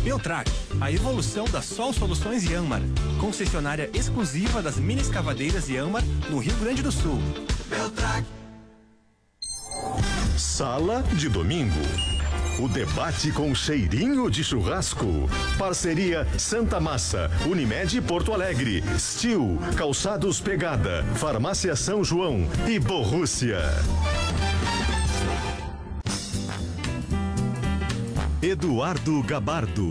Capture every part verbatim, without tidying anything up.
Beltrac, a evolução da Sol Soluções Ianmar, concessionária exclusiva das mini escavadeiras Ianmar no Rio Grande do Sul. Beltrac. Sala de domingo. O debate com cheirinho de churrasco. Parceria Santa Massa, Unimed Porto Alegre, Steel, Calçados Pegada, Farmácia São João e Borrússia. Eduardo Gabardo.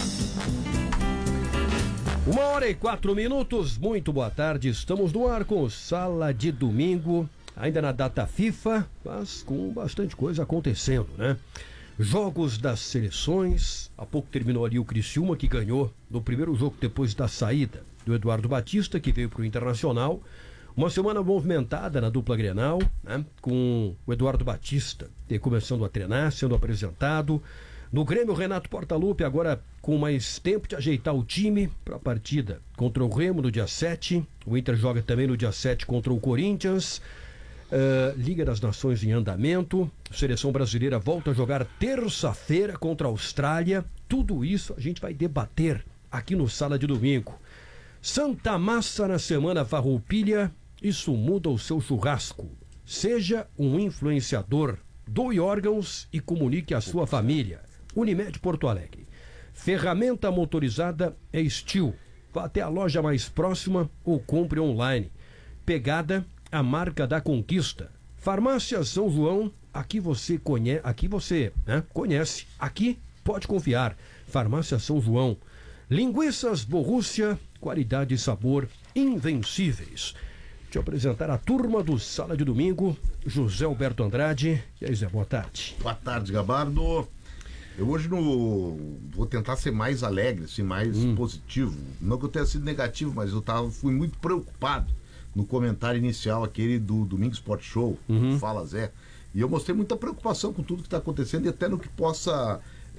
Uma hora e quatro minutos, muito boa tarde, estamos no ar com Sala de Domingo, ainda na data FIFA, mas com bastante coisa acontecendo, né? Jogos das seleções, há pouco terminou ali o Criciúma, que ganhou no primeiro jogo depois da saída do Eduardo Batista, que veio para o Internacional. Uma semana movimentada na dupla Grenal, né? Com o Eduardo Batista começando a treinar, sendo apresentado. No Grêmio, Renato Portaluppi agora com mais tempo de ajeitar o time para a partida contra o Remo no dia sete. O Inter joga também no dia sete contra o Corinthians. Uh, Liga das Nações em andamento. A seleção brasileira volta a jogar terça-feira contra a Austrália. Tudo isso a gente vai debater aqui no Sala de Domingo. Santa Massa na semana farroupilha. Isso muda o seu churrasco. Seja um influenciador. Doe órgãos e comunique à sua família. Unimed Porto Alegre. Ferramenta motorizada é Steel. Vá até a loja mais próxima ou compre online. Pegada, a marca da conquista. Farmácia São João, aqui você conhece, aqui você né, conhece, aqui pode confiar. Farmácia São João. Linguiças Borrússia, qualidade e sabor invencíveis. Deixa eu apresentar a turma do Sala de Domingo, José Alberto Andrade. E aí, Zé, boa tarde. Boa tarde, Gabardo. Eu hoje no... vou tentar ser mais alegre, assim, mais hum. positivo. Não que eu tenha sido negativo, mas eu tava, fui muito preocupado no comentário inicial, aquele do Domingo Sport Show, uhum. Fala Zé. E eu mostrei muita preocupação com tudo que está acontecendo e até no que possa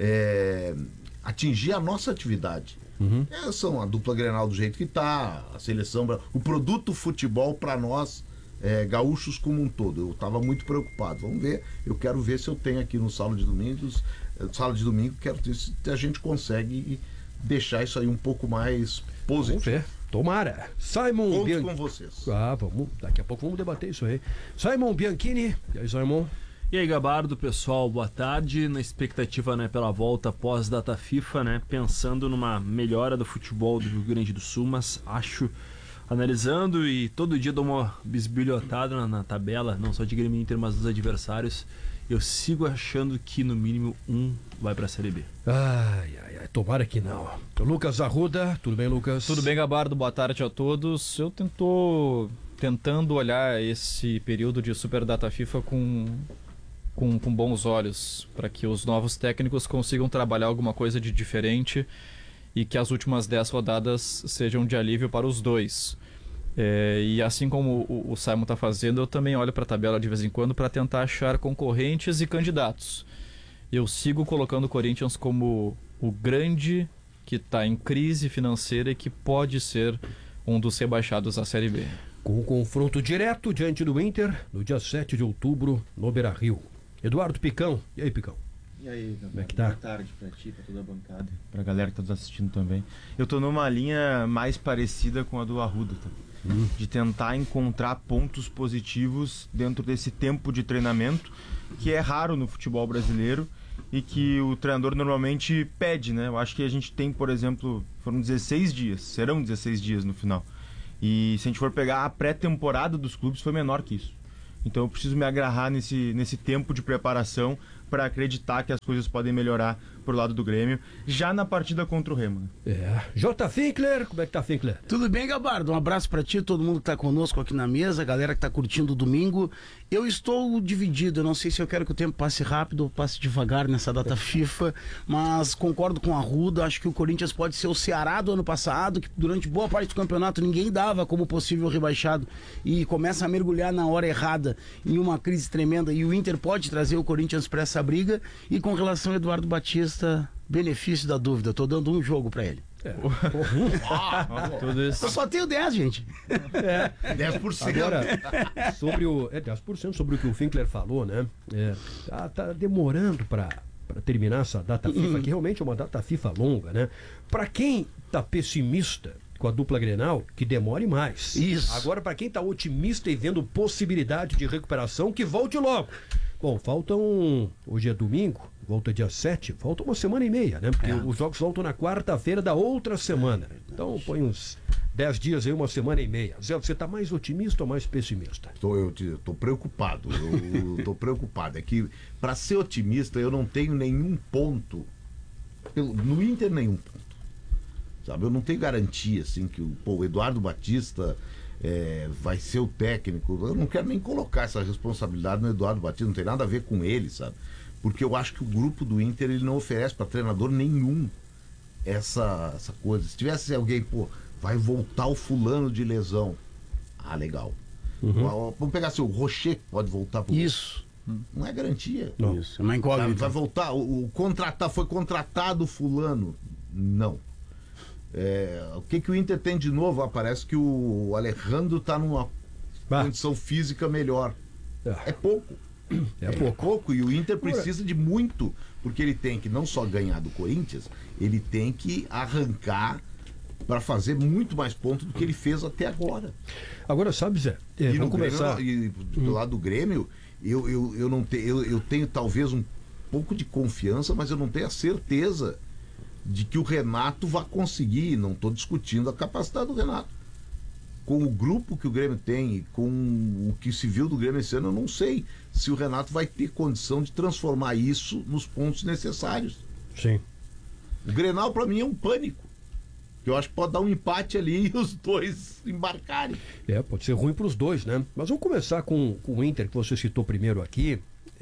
é, atingir a nossa atividade. Uhum. É, são a dupla Grenal do jeito que tá, a seleção, o produto futebol para nós é, gaúchos como um todo. Eu estava muito preocupado. Vamos ver, eu quero ver se eu tenho aqui no Sala de Domingos, Sala de Domingo, quero ver se a gente consegue deixar isso aí um pouco mais positivo. Vamos ver. Tomara. Simon Conto Bian... com vocês. Ah, vamos, daqui a pouco vamos debater isso aí. Simon Bianchini. E aí, Simon? E aí, Gabardo, pessoal, boa tarde. Na expectativa, né, pela volta pós-data FIFA, né, pensando numa melhora do futebol do Rio Grande do Sul, mas acho, analisando e todo dia dou uma bisbilhotada na, na tabela, não só de Grêmio Inter, mas dos adversários, eu sigo achando que no mínimo um vai pra Série B. Ai, ai, ai, tomara que não. Lucas Arruda, tudo bem, Lucas? Tudo bem, Gabardo, boa tarde a todos. Eu tento, tentando olhar esse período de Super Data FIFA com... Com, com bons olhos, para que os novos técnicos consigam trabalhar alguma coisa de diferente e que as últimas dez rodadas sejam de alívio para os dois. É, e assim como o, o Simon está fazendo, eu também olho para a tabela de vez em quando para tentar achar concorrentes e candidatos. Eu sigo colocando o Corinthians como o grande que está em crise financeira e que pode ser um dos rebaixados à Série B. Com o confronto direto diante do Inter no dia sete de outubro no Beira-Rio. Eduardo Picão, e aí, Picão? E aí, como é que tá? Boa tarde pra ti, pra toda a bancada, pra galera que tá nos assistindo também. Eu tô numa linha mais parecida com a do Arruda, tá? Hum. De tentar encontrar pontos positivos dentro desse tempo de treinamento, que é raro no futebol brasileiro e que o treinador normalmente pede, né? Eu acho que a gente tem, por exemplo, foram dezesseis dias, serão dezesseis dias no final. E se a gente for pegar a pré-temporada dos clubes, foi menor que isso. Então eu preciso me agarrar nesse, nesse tempo de preparação para acreditar que as coisas podem melhorar pro lado do Grêmio, já na partida contra o Remo. Né? É. J. Finkler, como é que tá, Finkler? Tudo bem, Gabardo? Um abraço para ti, todo mundo que tá conosco aqui na mesa, a galera que tá curtindo o domingo. Eu estou dividido, eu não sei se eu quero que o tempo passe rápido ou passe devagar nessa data FIFA, mas concordo com a Arruda, acho que o Corinthians pode ser o Ceará do ano passado, que durante boa parte do campeonato ninguém dava como possível rebaixado e começa a mergulhar na hora errada em uma crise tremenda, e o Inter pode trazer o Corinthians para essa briga. E com relação ao Eduardo Batista, benefício da dúvida, eu tô dando um jogo para ele. É. Tudo isso. Eu só tenho dez, gente. É. dez por cento. Agora, sobre o, é dez por cento sobre o que o Finkler falou, né? É, tá, tá demorando para para terminar essa data FIFA, que realmente é uma data FIFA longa, né? Para quem tá pessimista com a dupla Grenal, que demore mais. Isso. Agora, para quem tá otimista e vendo possibilidade de recuperação, que volte logo. Bom, faltam... Hoje é domingo, volta dia sete, falta uma semana e meia, né? Porque É. os jogos voltam na quarta-feira da outra semana. Então, põe uns dez dias aí, uma semana e meia. Zé, você tá mais otimista ou mais pessimista? Tô, eu te- tô preocupado. Eu, eu tô preocupado. É que, para ser otimista, eu não tenho nenhum ponto. Pelo- No Inter, nenhum ponto. Sabe? Eu não tenho garantia, assim, que o, pô, o Eduardo Batista é, vai ser o técnico. Eu não quero nem colocar essa responsabilidade no Eduardo Batista, não tem nada a ver com ele, sabe? Porque eu acho que o grupo do Inter, ele não oferece para treinador nenhum essa, essa coisa. Se tivesse alguém, pô, vai voltar o fulano de lesão. Ah, legal. Vamos pegar assim, o Rocher pode voltar pro... Isso. Não é garantia. Não. Isso. É uma Sabe? incógnita. Vai voltar, o, o contratar, foi contratado fulano. Não. É, o que, que o Inter tem de novo? Ah, parece que o Alejandro tá numa Ah. condição física melhor. É. É pouco. É pouco. E o Inter precisa de muito, porque ele tem que não só ganhar do Corinthians, ele tem que arrancar para fazer muito mais pontos do que ele fez até agora. Agora, sabe, Zé? É, E no vamos começar. Grêmio, e do lado do Grêmio, eu, eu, eu, não te, eu, eu tenho talvez um pouco de confiança, mas eu não tenho a certeza de que o Renato vai conseguir. Não estou discutindo a capacidade do Renato. Com o grupo que o Grêmio tem, e com o que se viu do Grêmio esse ano, eu não sei se o Renato vai ter condição de transformar isso nos pontos necessários. Sim. O Grenal, para mim, é um pânico. Eu acho que pode dar um empate ali e os dois embarcarem. É, pode ser ruim para os dois, né? Mas vamos começar com, com o Inter, que você citou primeiro aqui.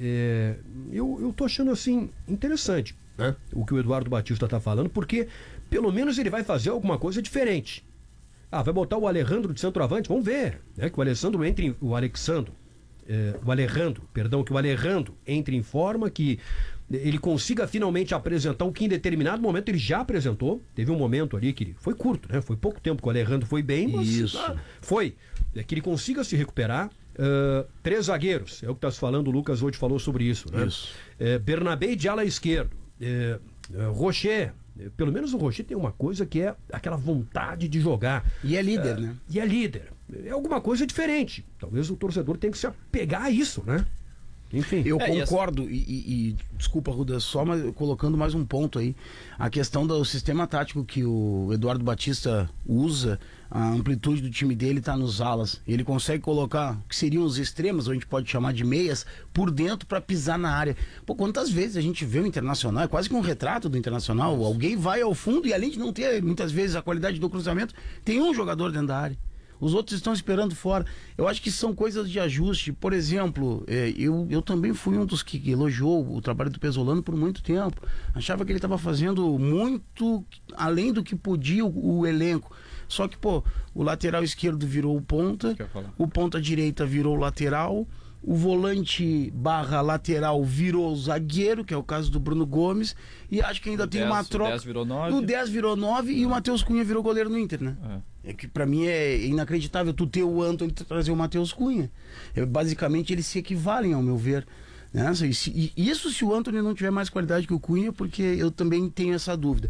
É, eu, eu tô achando, assim, interessante, né? O que o Eduardo Batista tá falando, porque pelo menos ele vai fazer alguma coisa diferente. Ah, vai botar o Alejandro de centroavante? Vamos ver, né? Que o Alessandro entre em, o Alexandro, é, o Alejandro, perdão, que o Alejandro entre em forma, que ele consiga finalmente apresentar o que em determinado momento ele já apresentou. Teve um momento ali que foi curto, né? Foi pouco tempo que o Alejandro foi bem, mas Isso. ah, foi. É que ele consiga se recuperar. Uh, três zagueiros, é o que está se falando, o Lucas hoje falou sobre isso, né? Isso. É, Bernabé de ala esquerdo, é, é, Rocher, é, pelo menos o Rocher tem uma coisa que é aquela vontade de jogar. E é líder, né? E é líder. É alguma coisa diferente. Talvez o torcedor tenha que se apegar a isso, né? Enfim. Eu É, e essa- concordo, e, e- e, desculpa, Ruda, só mas, colocando mais um ponto aí. A questão do sistema tático que o Eduardo Batista usa, a amplitude do time dele está nos alas. Ele consegue colocar o que seriam os extremos, ou a gente pode chamar de meias, por dentro para pisar na área. Pô, quantas vezes a gente vê o Internacional, é quase que um retrato do Internacional. Alguém vai ao fundo e, além de não ter muitas vezes a qualidade do cruzamento, tem um jogador dentro da área. Os outros estão esperando fora. Eu acho que são coisas de ajuste. Por exemplo, é, eu, eu também fui um dos que elogiou o trabalho do Pesolano por muito tempo. Achava que ele estava fazendo muito além do que podia o, o elenco. Só que, pô, o lateral esquerdo virou o ponta, que eu ia falar. o ponta direita virou o lateral, o volante barra lateral virou o zagueiro, que é o caso do Bruno Gomes, e acho que ainda O tem dez, uma o troca. dez virou nove. O dez virou nove e o Matheus Cunha virou goleiro no Inter, né? É. É que pra mim é inacreditável tu ter o Antony e trazer o Matheus Cunha. É, basicamente eles se equivalem, ao meu ver. Né? E, se- e isso se o Antony não tiver mais qualidade que o Cunha, porque eu também tenho essa dúvida.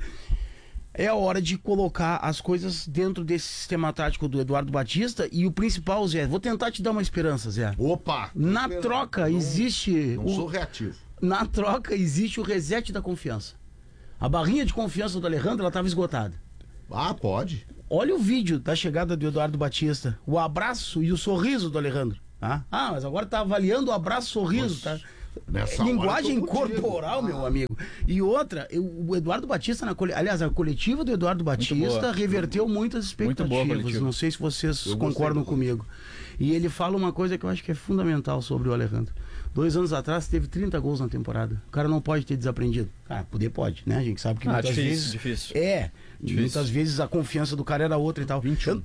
É a hora de colocar as coisas dentro desse sistema tático do Eduardo Batista, e o principal, Zé, vou tentar te dar uma esperança, Zé. Opa! Na troca Não- existe Não o- sou reativo. na troca existe o reset da confiança. A barrinha de confiança do Alejandro, ela estava esgotada. Ah, pode. Olha o vídeo da chegada do Eduardo Batista. O abraço e o sorriso do Alejandro. Tá? Ah, mas agora tá avaliando o abraço e sorriso, tá? Nessa hora Linguagem eu tô contigo. corporal, meu amigo. E outra, eu- o Eduardo Batista, na cole... aliás, a coletiva do Eduardo Batista boa. reverteu muitas Muito boa a expectativas. coletiva. Não sei se vocês Eu concordam gostei comigo. E ele fala uma coisa que eu acho que é fundamental sobre o Alejandro. Dois anos atrás teve trinta gols na temporada. O cara não pode ter desaprendido. Ah, poder pode, né? A gente sabe que Ah, muitas difícil, vezes. difícil. É, Difícil. muitas vezes a confiança do cara era outra e tal. Eu-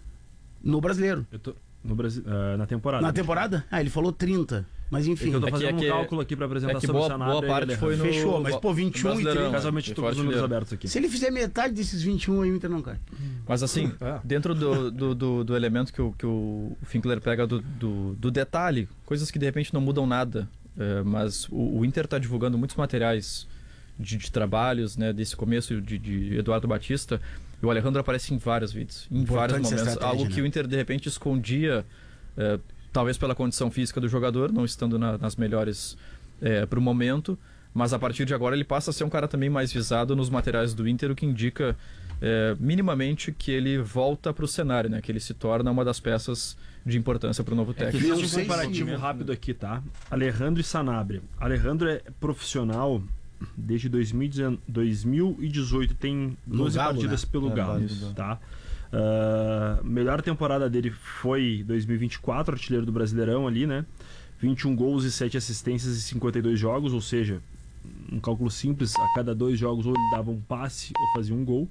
No brasileiro. Eu tô no Brasil, ah, na temporada. Na temporada? Ah, ele falou trinta. Mas É enfim. que eu tô É que- fazendo é um que- cálculo aqui pra apresentar É que sobre boa, o Sanabria boa e parte Alejandro. foi no. Fechou, mas, pô, vinte e um e Brasileirão, trinta. Casualmente Foi todos os números artilheiro. abertos aqui. Se ele fizer metade desses vinte e um aí, o Inter não cai. Mas assim, É. dentro do, do, do, do elemento que o, que o Finkler pega do, do, do detalhe, coisas que de repente não mudam nada. é, mas o, o Inter está divulgando muitos materiais de, de trabalhos, né, desse começo de, de Eduardo Batista, e o Alejandro aparece em vários vídeos, em Importante vários momentos, estratégia, algo né? que o Inter de repente escondia, é, talvez pela condição física do jogador, não estando na, nas melhores é, para o momento, mas a partir de agora ele passa a ser um cara também mais visado nos materiais do Inter, o que indica é, minimamente que ele volta para o cenário, né, que ele se torna uma das peças de importância para o novo É que técnico. existe um sei se- comparativo rápido aqui, tá? Alejandro e Sanabria. Alejandro é profissional desde dois mil e dezoito, tem doze Galo, partidas né? pelo É, Galo, isso. tá? Uh, melhor temporada dele foi dois mil e vinte e quatro, artilheiro do Brasileirão ali, né? vinte e um gols e sete assistências em cinquenta e dois jogos, ou seja, um cálculo simples, a cada dois jogos ou ele dava um passe ou fazia um gol.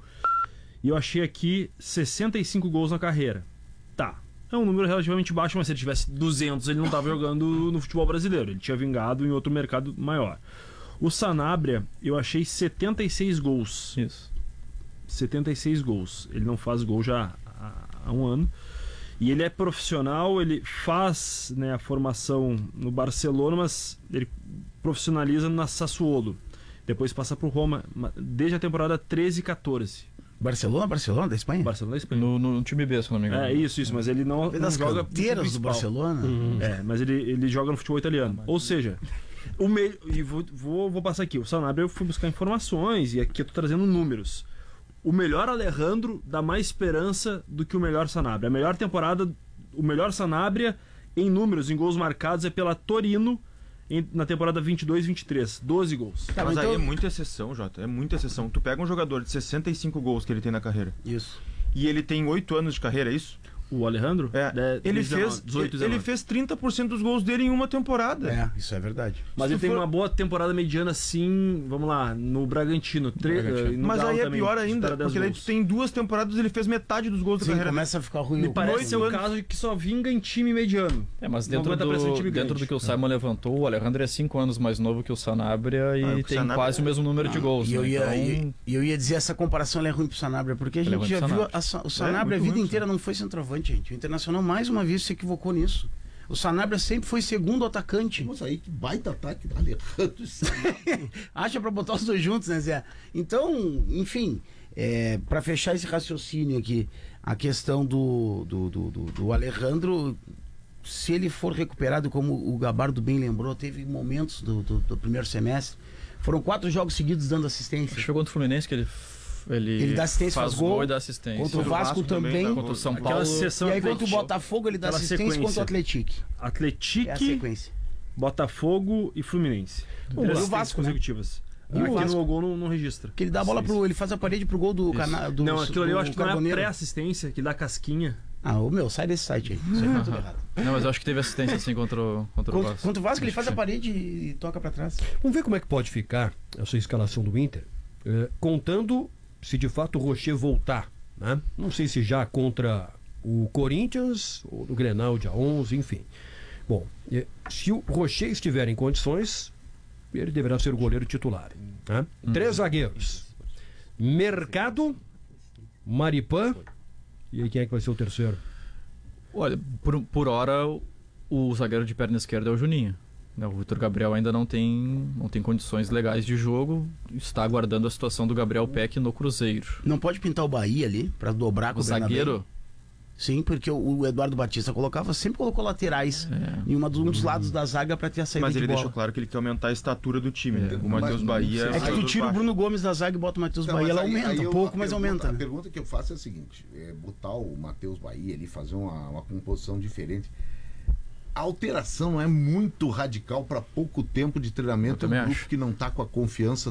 E eu achei aqui sessenta e cinco gols na carreira. Tá, é um número relativamente baixo, mas se ele tivesse duzentos, ele não estava jogando no futebol brasileiro. Ele tinha vingado em outro mercado maior. O Sanabria, eu achei setenta e seis gols. Isso. setenta e seis gols. Ele não faz gol já há, há um ano. E ele é profissional, ele faz, né, a formação no Barcelona, mas ele profissionaliza na Sassuolo. Depois passa para o Roma, desde a temporada treze e quatorze. Barcelona, Barcelona, da Espanha? Barcelona da Espanha. No, no time B, se não me engano. É isso, isso, mas ele não, Foi não das joga no canteiras do principal. Barcelona? É, mas ele, ele joga no futebol italiano. Ou seja, o meio. E vou, vou, vou passar aqui. O Sanabria, eu fui buscar informações e aqui eu tô trazendo números. O melhor Alejandro dá mais esperança do que o melhor Sanabria. A melhor temporada, o melhor Sanabria em números, em gols marcados, é pela Torino em, na temporada vinte e dois vinte e três. doze gols. Tá, Mas então- aí é muita exceção, Jota. É muita exceção. Tu pega um jogador de sessenta e cinco gols que ele tem na carreira Isso. e ele tem oito anos de carreira, é isso? O Alejandro? É. É, ele, dezenove, fez, dezoito, ele dezenove. fez trinta por cento dos gols dele em uma temporada. É, isso é verdade. Mas Se ele tu tem for- uma boa temporada mediana, sim, vamos lá, no Bragantino. Tre... Bragantino. eh, no Mas Galo aí é também, pior ainda, dispara dez porque daí gols. tu tem duas temporadas e ele fez metade dos gols da Sim, carreira. começa a ficar ruim. Me o parece começo, ser o né? caso de que só vinga em time mediano. É, mas Não dentro, aguenta pressão de time do, dentro grande. do que o Simon levantou, o Alejandro é cinco anos mais novo que o Sanabria e Ah, o tem Sanabria- quase o mesmo número de gols. E eu, né? ia, Então, e- e eu ia dizer, essa comparação ela é ruim pro Sanabria, porque a Ele é gente ruim já pro viu Sanabria. a Sa- o Sanabria a muito vida ruim, inteira não foi centroavante, gente. O Internacional mais uma vez se equivocou nisso. O Sanabria sempre foi segundo atacante. Mas aí que baita ataque, Alejandro e Sanabria. Acha pra botar os dois juntos, né, Zé? Então, enfim, é, para fechar esse raciocínio aqui, a questão do, do, do, do, do Alejandro, se ele for recuperado, como o Gabardo bem lembrou, teve momentos do, do, do primeiro semestre, foram quatro jogos seguidos dando assistência. chegou contra o Fluminense que ele, ele, Ele dá assistência, faz gol. e dá assistência. Contra o Contra o Vasco, Vasco também, também. tá Contra o São Aquela Paulo. sessão E aí contra o Atlético- Botafogo ele dá aquela assistência sequência. contra o Atlético. É a Atlético, sequência. Botafogo e Fluminense. E Três o assistências Vasco, né? consecutivas. E o Aqui Vasco. no gol não, não registra. Que ele dá a bola pro. Ele faz a parede pro gol do canal. Do, Não, aquilo ali eu do acho que não é a Carboneiro. pré-assistência, que dá casquinha. Ah, ô meu, sai desse site aí. Isso aí tá tudo errado. Não, mas eu acho que teve assistência assim contra o, contra o Contra, Vasco. contra o Vasco, ele faz a parede e toca pra trás. Vamos ver como é que pode ficar essa escalação do Inter, eh, contando se de fato o Rocher voltar, né? Não sei se já contra o Corinthians ou no Grenal dia onze, enfim. Bom, eh, se o Rocher estiver em condições, ele deverá ser o goleiro titular, né? Três zagueiros: Mercado, Maripan, e aí quem é que vai ser o terceiro? Olha, por, por hora o, o zagueiro de perna esquerda é o Juninho. né? O Vitor Gabriel ainda não tem, não tem condições legais de jogo. Está aguardando a situação do Gabriel Peck no Cruzeiro. Não pode pintar o Bahia ali pra dobrar com O o Bernabé? zagueiro, Sim, porque o, o Eduardo Batista colocava, sempre colocou laterais É. em uma dos, um dos lados da zaga pra ter a saída Mas de ele bola. deixou claro que ele quer aumentar a estatura do time. É. O Matheus Mas- Bahia É É que tu jogador tira o baixo. Bruno Gomes da zaga e bota o Matheus Não, Bahia, mas ela aí- aumenta, aí eu- pouco, a mas pergunta- aumenta. A né? pergunta que eu faço é a seguinte: é botar o Matheus Bahia ali, fazer uma, uma composição diferente. A alteração não é muito radical para pouco tempo de Eu treinamento. É um também grupo acho. que não está com a confiança